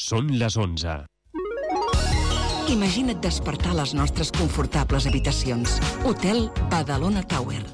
Són les 11. Imagina't despertar a les nostres confortables habitacions. Hotel Badalona Tower.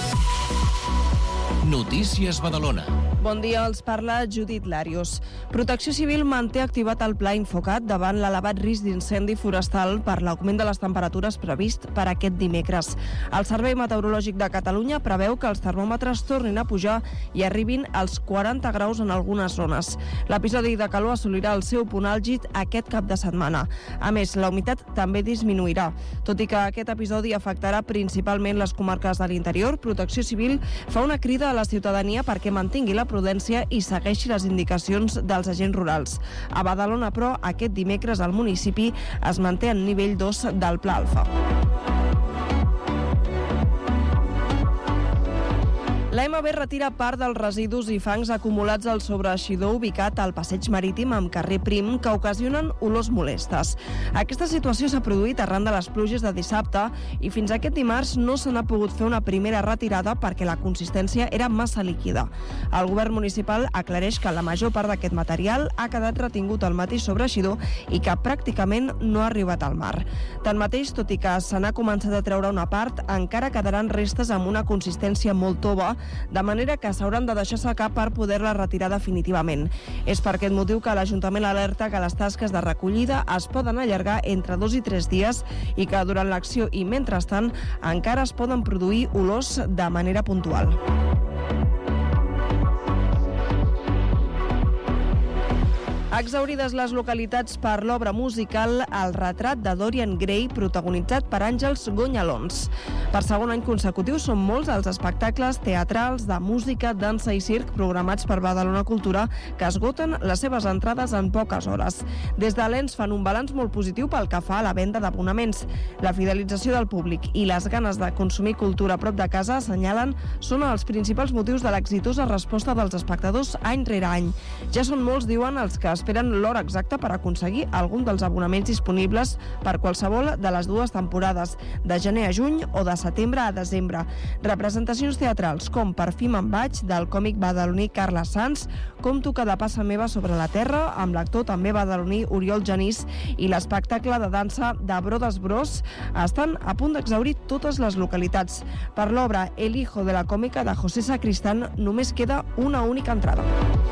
Notícies Badalona. Bon dia, els parla Judit Larios. Protecció Civil manté activat el pla Infocat davant l'elevat risc d'incendi forestal per l'augment de les temperatures previst per aquest dimecres. El Servei Meteorològic de Catalunya preveu que els termòmetres tornin a pujar i arribin als 40 graus en algunes zones. L'episodi de calor assolirà el seu punt àlgid aquest cap de setmana. A més, la humitat també disminuirà. Tot i que aquest episodi afectarà principalment les comarques de l'interior, Protecció Civil fa una crida a la ciutadania perquè mantingui la prudència i segueixi les indicacions dels agents rurals. A Badalona, però, aquest dimecres al municipi es manté en nivell 2 del Pla Alfa. L'AMB retira part dels residus i fangs acumulats al sobreeixidor ubicat al passeig marítim amb carrer Prim que ocasionen olors molestes. Aquesta situació s'ha produït arran de les pluges de dissabte i fins aquest dimarts no se n'ha pogut fer una primera retirada perquè la consistència era massa líquida. El govern municipal aclareix que la major part d'aquest material ha quedat retingut al mateix sobreeixidor i que pràcticament no ha arribat al mar. Tanmateix, tot i que se n'ha començat a treure una part, encara quedaran restes amb una consistència molt tova, de manera que s'hauran de deixar secar per poder-la retirar definitivament. És per aquest motiu que l'Ajuntament alerta que les tasques de recollida es poden allargar entre 2 i 3 dies i que durant l'acció i mentrestant encara es poden produir olors de manera puntual. Exhaurides les localitats per l'obra musical El retrat de Dorian Gray, protagonitzat per Àngels Gonyalons. Per segon any consecutiu són molts els espectacles teatrals, de música, dansa i circ programats per Badalona Cultura que esgoten les seves entrades en poques hores. Des de l'ENS fan un balanç molt positiu pel que fa a la venda d'abonaments. La fidelització del públic i les ganes de consumir cultura a prop de casa, assenyalen, són els principals motius de l'exitosa resposta dels espectadors any rere any. Ja són molts, diuen, els que esperen l'hora exacta per aconseguir algun dels abonaments disponibles per qualsevol de les dues temporades, de gener a juny o de setembre a desembre. Representacions teatrals com Per fi me'n vaig, del còmic badaloní Carles Sans, Com toca de passa meva sobre la terra, amb l'actor també badaloní Oriol Genís, i l'espectacle de dansa de Brodes Bros estan a punt d'exhaurir totes les localitats. Per l'obra El hijo de la còmica de José Sacristán només queda una única entrada.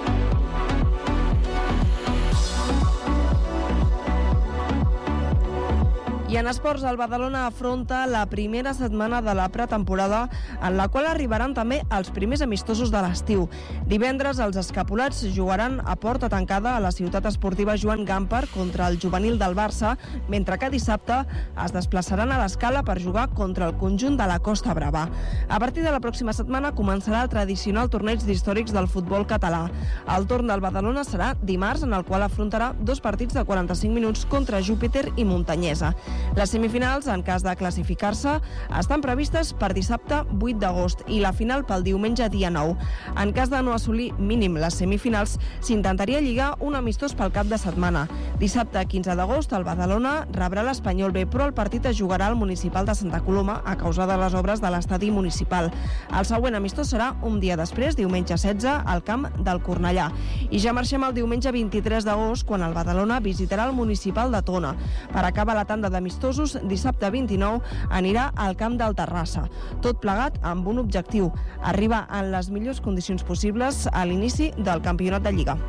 I en esports, el Badalona afronta la primera setmana de la pretemporada, en la qual arribaran també els primers amistosos de l'estiu. Divendres, els escapulats jugaran a porta tancada a la ciutat esportiva Joan Gamper contra el juvenil del Barça, mentre que dissabte es desplaçaran a l'Escala per jugar contra el conjunt de la Costa Brava. A partir de la pròxima setmana començarà el tradicional torneig d'històrics del futbol català. El torn del Badalona serà dimarts, en el qual afrontarà 2 partits de 45 minuts contra Júpiter i Muntanyesa. Les semifinals, en cas de classificar-se, estan previstes per dissabte 8 d'agost i la final pel diumenge dia 9. En cas de no assolir mínim les semifinals, s'intentaria lligar un amistós pel cap de setmana. Dissabte 15 d'agost, el Badalona rebrà l'Espanyol B, però el partit es jugarà al Municipal de Santa Coloma a causa de les obres de l'estadi municipal. El següent amistós serà un dia després, diumenge 16, al camp del Cornellà. I ja marxem el diumenge 23 d'agost, quan el Badalona visitarà el Municipal de Tona. Per acabar la tanda d'amistosos, dissabte 29 anirà al camp del Terrassa. Tot plegat amb un objectiu: arribar en les millors condicions possibles a l'inici del campionat de Lliga.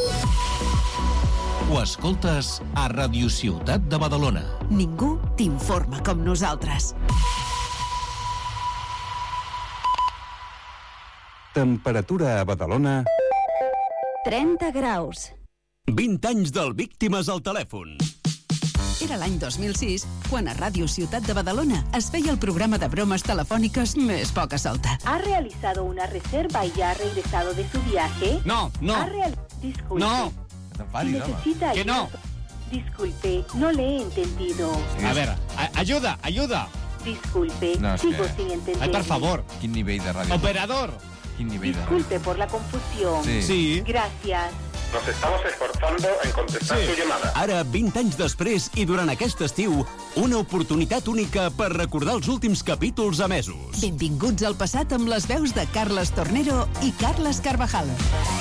Ho escoltes a Ràdio Ciutat de Badalona. Ningú t'informa com nosaltres. Temperatura a Badalona... 30 graus. 20 anys del Víctimes al telèfon. Era l'any 2006 quan a Ràdio Ciutat de Badalona es feia el programa de bromes telefòniques més poca solta. ¿Ha realizado una reserva y ya ha regresado de su viaje? No. Disculpe. No. Si necesita Que no. Disculpe, no le he entendido. A ver, ayuda. Disculpe, No, es sigo que- sin entender. Ay, por favor. Quin nivell de ràdio? Operador. Quin nivell de ràdio? Disculpe por la confusión. Sí. Sí. Gracias. Nos estamos esforzando en contestar Sí. su llamada. Ara, 20 anys després i durant aquest estiu, una oportunitat única per recordar els últims capítols emesos. Benvinguts al passat amb les veus de Carles Tornero i Carles Carvajal.